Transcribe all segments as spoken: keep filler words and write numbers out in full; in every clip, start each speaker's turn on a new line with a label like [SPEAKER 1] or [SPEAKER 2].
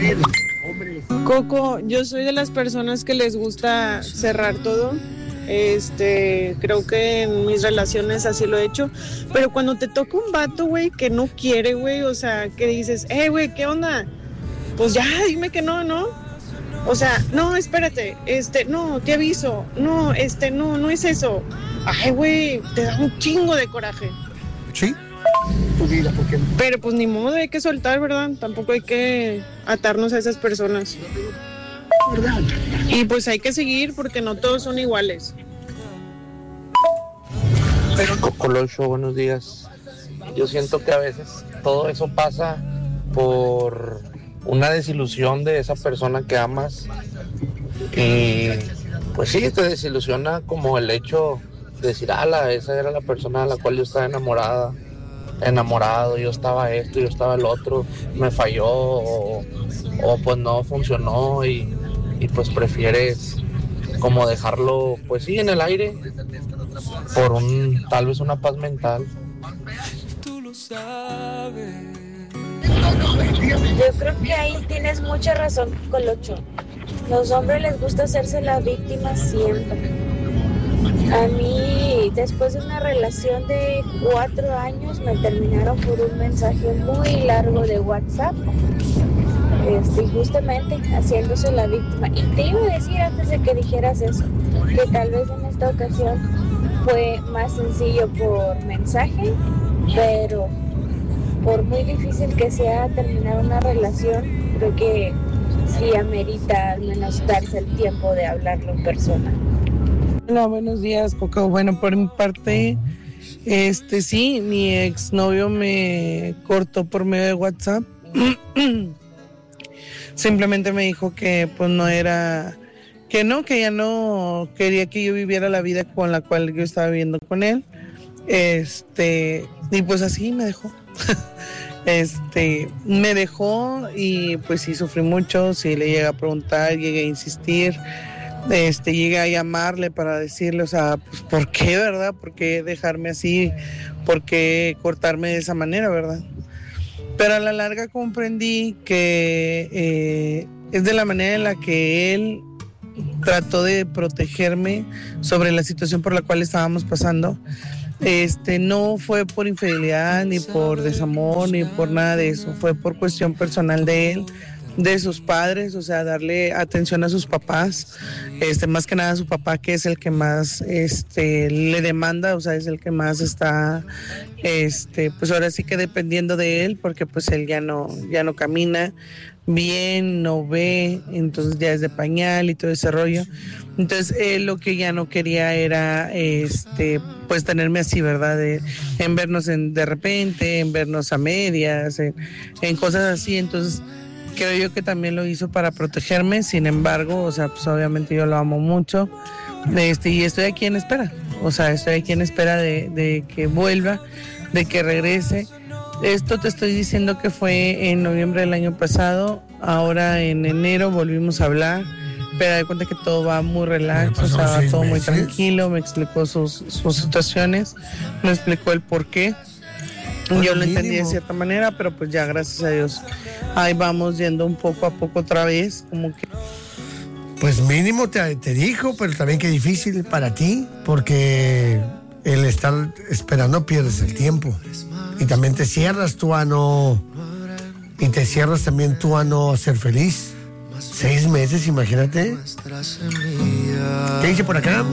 [SPEAKER 1] Coco, yo soy de las personas que les gusta cerrar todo. Este, creo que en mis relaciones así lo he hecho. Pero cuando te toca un vato, güey, que no quiere, güey, o sea, que dices, eh, güey, ¿qué onda? Pues ya, dime que no, ¿no? O sea, no, espérate, este, no, te aviso, no, este, no, no es eso. Ay, güey, te da un chingo de coraje.
[SPEAKER 2] Sí.
[SPEAKER 1] Pero pues ni modo, hay que soltar, ¿verdad? Tampoco hay que atarnos a esas personas. Y pues hay que seguir porque no todos son iguales.
[SPEAKER 3] Cocolocho, buenos días. Yo siento que a veces todo eso pasa por una desilusión de esa persona que amas. Y pues sí, te desilusiona como el hecho de decir, ala, esa era la persona de la cual yo estaba enamorada, enamorado, yo estaba esto, yo estaba el otro, me falló o, o pues no funcionó y, y pues prefieres como dejarlo, pues sí, en el aire por un, tal vez una paz mental.
[SPEAKER 4] Tú lo sabes.
[SPEAKER 5] Yo creo que ahí tienes mucha razón, Colocho. Los hombres les gusta hacerse la víctima siempre. A mí, después de una relación de cuatro años, me terminaron por un mensaje muy largo de WhatsApp, este, justamente haciéndose la víctima. Y te iba a decir antes de que dijeras eso, que tal vez en esta ocasión fue más sencillo por mensaje, pero por muy difícil que sea terminar una relación, creo que sí amerita al menos darse el tiempo de hablarlo en persona.
[SPEAKER 6] Hola, buenos días, Coco. Bueno, por mi parte, este sí, mi exnovio me cortó por medio de WhatsApp. Simplemente me dijo que pues no era, que no, que ya no quería que yo viviera la vida con la cual yo estaba viviendo con él. Este, y pues así me dejó. Este, me dejó y pues sí sufrí mucho, sí le llegué a preguntar, llegué a insistir. Este, llegué a llamarle para decirle, o sea, pues, ¿por qué, verdad? ¿Por qué dejarme así? ¿Por qué cortarme de esa manera, verdad? Pero a la larga comprendí que eh, es de la manera en la que él trató de protegerme sobre la situación por la cual estábamos pasando. Este, no fue por infidelidad, ni por desamor, ni por nada de eso. Fue por cuestión personal de él, de sus padres, o sea, darle atención a sus papás, este, más que nada a su papá, que es el que más este, le demanda, o sea, es el que más está, este, pues ahora sí que dependiendo de él, porque pues él ya no, ya no camina bien, no ve, entonces ya es de pañal y todo ese rollo. Entonces él lo que ya no quería era este pues tenerme así, ¿verdad? De, en vernos en, de repente, en vernos a medias, en, en cosas así. Entonces creo yo que también lo hizo para protegerme. Sin embargo, o sea, pues obviamente yo lo amo mucho, este, y estoy aquí en espera. O sea, estoy aquí en espera de, de que vuelva, de que regrese. Esto te estoy diciendo que fue en noviembre del año pasado. Ahora en enero volvimos a hablar, pero de cuenta que todo va muy relax, o sea, va todo muy tranquilo. Me explicó sus, sus situaciones, me explicó el por qué. Yo lo entendí de cierta manera, pero pues ya, gracias a Dios, ahí vamos yendo un poco a poco otra vez, como que...
[SPEAKER 2] Pues mínimo te, te dijo, pero también que difícil para ti, porque el estar esperando pierdes el tiempo. Y también te cierras tú a no... Y te cierras también tú a no ser feliz. Seis meses, imagínate. ¿Qué dice por acá?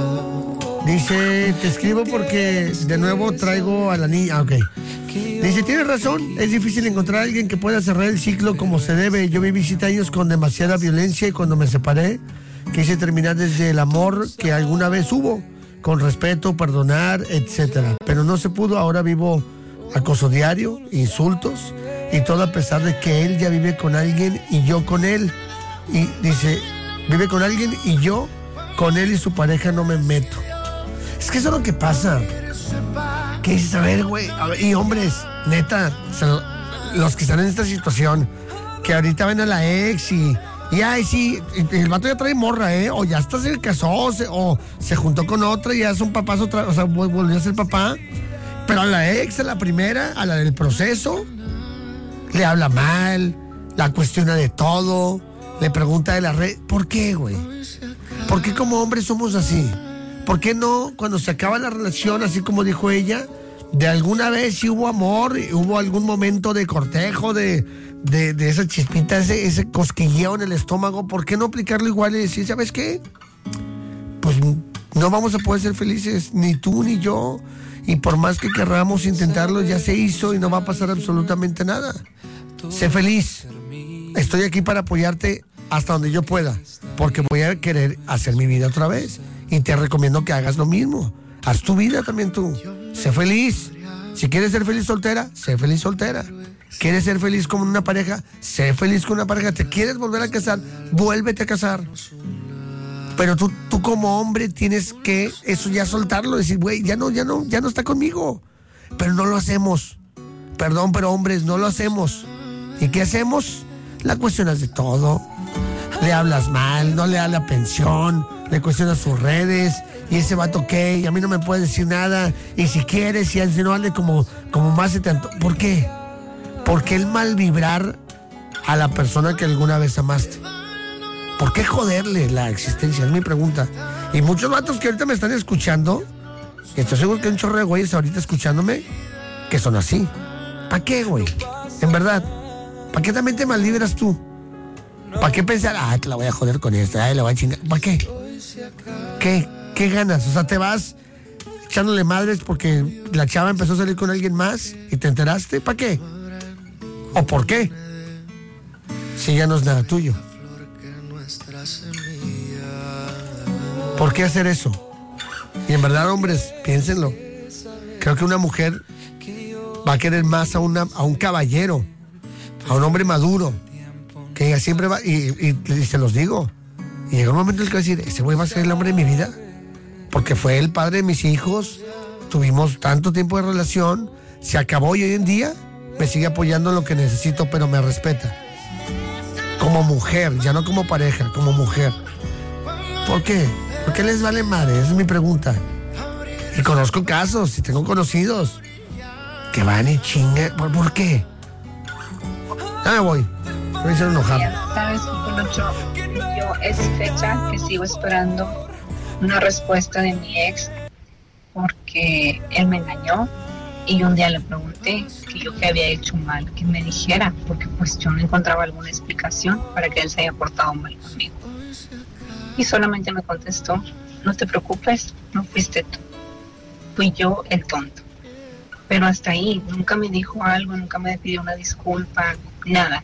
[SPEAKER 2] Dice, te escribo porque de nuevo traigo a la niña. Ah, ok. Dice, tienes razón, es difícil encontrar a alguien que pueda cerrar el ciclo como se debe. Yo viví siete años con demasiada violencia y cuando me separé, quise terminar desde el amor que alguna vez hubo, con respeto, perdonar, etcétera. Pero no se pudo, ahora vivo acoso diario, insultos y todo a pesar de que él ya vive con alguien y yo con él. Y dice, vive con alguien y yo con él y su pareja no me meto. Es que eso es lo que pasa. ¿Qué dices? A ver, güey, a ver, y hombres, neta, los que están en esta situación, que ahorita ven a la ex y, y ay, sí, el vato ya trae morra, ¿eh? O ya hasta se casó, o se, o se juntó con otra y ya son papás otra, o sea, volvió a ser papá. Pero a la ex, a la primera, a la del proceso, le habla mal, la cuestiona de todo, le pregunta de la red. ¿Por qué, güey? ¿Por qué como hombres somos así? ¿Por qué no, cuando se acaba la relación, así como dijo ella, de alguna vez si hubo amor, hubo algún momento de cortejo, de, de, de esa chispita, ese, ese cosquilleo en el estómago, ¿por qué no aplicarlo igual y decir, ¿sabes qué? Pues no vamos a poder ser felices, ni tú ni yo, y por más que querramos intentarlo, ya se hizo y no va a pasar absolutamente nada. Sé feliz. Estoy aquí para apoyarte hasta donde yo pueda, porque voy a querer hacer mi vida otra vez. Y te recomiendo que hagas lo mismo. Haz tu vida también tú. Sé feliz. Si quieres ser feliz soltera, sé feliz soltera. ¿Quieres ser feliz con una pareja? Sé feliz con una pareja. ¿Te quieres volver a casar? Vuélvete a casar. Pero tú, tú como hombre tienes que eso ya soltarlo, decir, güey, ya no, ya no, ya no está conmigo. Pero no lo hacemos. Perdón, pero hombres, no lo hacemos. ¿Y qué hacemos? La cuestionas de todo. Le hablas mal, no le das la pensión, le cuestionas sus redes, y ese vato qué, y a mí no me puede decir nada, y si quieres, y si no hable como, como más se te anto- ¿Por qué? ¿Por qué el mal vibrar a la persona que alguna vez amaste? ¿Por qué joderle la existencia? Es mi pregunta. Y muchos vatos que ahorita me están escuchando, y estoy seguro que hay un chorro de güeyes ahorita escuchándome, que son así. ¿Para qué, güey? En verdad, ¿para qué también te malvibras tú? ¿Para qué pensar, ah, te la voy a joder con esta, ay, la voy a chingar? ¿Para qué? ¿Qué? ¿Qué ganas? O sea, te vas echándole madres porque la chava empezó a salir con alguien más y te enteraste. ¿Para qué? ¿O por qué? Si ya no es nada tuyo. ¿Por qué hacer eso? Y en verdad, hombres, piénsenlo. Creo que una mujer va a querer más a, una, a un caballero, a un hombre maduro, que ella siempre va, y, y, y se los digo, y llega un momento en el que va a decir, ese güey va a ser el hombre de mi vida, porque fue el padre de mis hijos, tuvimos tanto tiempo de relación, se acabó y hoy en día me sigue apoyando en lo que necesito, pero me respeta. Como mujer, ya no como pareja, como mujer. ¿Por qué? ¿Por qué les vale madre? Esa es mi pregunta. Y conozco casos, y tengo conocidos, que van y chingue. ¿Por, ¿por qué? Ah, me voy. Me hicieron enojar.
[SPEAKER 7] Sabes, Polocho, yo es fecha que sigo esperando una respuesta de mi ex porque él me engañó y un día le pregunté que yo qué había hecho mal, que me dijera, porque pues yo no encontraba alguna explicación para que él se haya portado mal conmigo. Y solamente me contestó, no te preocupes, no fuiste tú, fui yo el tonto. Pero hasta ahí, nunca me dijo algo, nunca me pidió una disculpa, nada.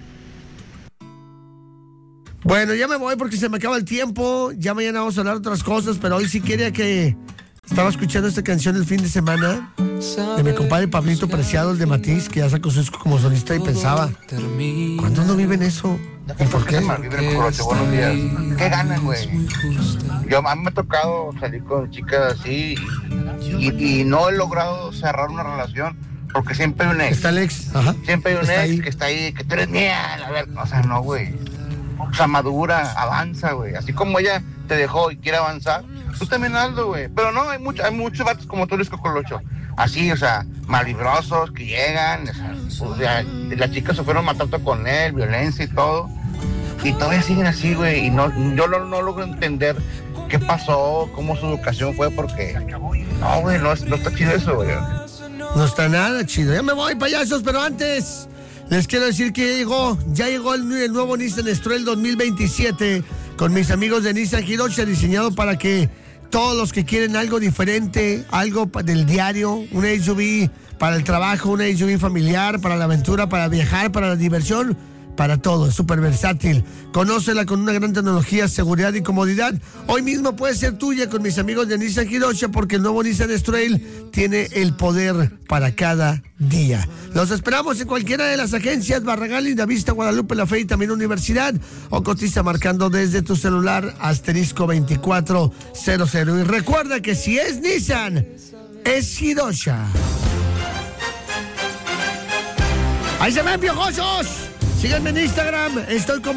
[SPEAKER 2] Bueno, ya me voy porque se me acaba el tiempo. Ya mañana vamos a hablar de otras cosas, pero hoy sí quería que... Estaba escuchando esta canción el fin de semana de mi compadre Pablito Preciado, el de Matiz, que ya sacó su disco como solista, y pensaba, ¿cuántos no viven eso? ¿Y por qué?
[SPEAKER 8] Buenos días. ¿Qué ganan, güey? Yo, a mí me ha tocado salir con chicas así y, y no he logrado cerrar una relación porque siempre hay un ex.
[SPEAKER 2] Está el ex, ajá.
[SPEAKER 8] Siempre hay un
[SPEAKER 2] Está
[SPEAKER 8] ex
[SPEAKER 2] ahí.
[SPEAKER 8] que está ahí, que tú eres mía, a ver, o sea, no, güey. O sea, madura, avanza, güey. Así como ella te dejó y quiere avanzar, tú también hazlo, güey. Pero no, hay, mucho, hay muchos vatos como tú, Luis Cocolocho. Así, o sea, malvibrosos que llegan, o sea, pues, ya, las chicas se fueron matando con él, violencia y todo. Y todavía siguen así, güey. Y no, yo no, no logro entender qué pasó, cómo su educación fue, porque no, güey, no, no está chido eso, güey.
[SPEAKER 2] No está nada chido. Ya me voy, payasos, pero antes les quiero decir que ya llegó, ya llegó el, el nuevo Nissan X-Trail dos mil veintisiete con mis amigos de Nissan Hiroshima, diseñado para que todos los que quieren algo diferente, algo pa- del diario, una S U V para el trabajo, una S U V familiar, para la aventura, para viajar, para la diversión, para todo, es súper versátil. Conócela con una gran tecnología, seguridad y comodidad. Hoy mismo puede ser tuya con mis amigos de Nissan Hiroshima, porque el nuevo Nissan X-Trail tiene el poder para cada día. Los esperamos en cualquiera de las agencias Barragán, Lindavista, Guadalupe, La Fe y también Universidad, o cotiza marcando desde tu celular asterisco veinticuatro cero cero. Y recuerda que si es Nissan, es Hiroshima. ¡Ahí se ven, piojosos! Síganme en Instagram, estoy como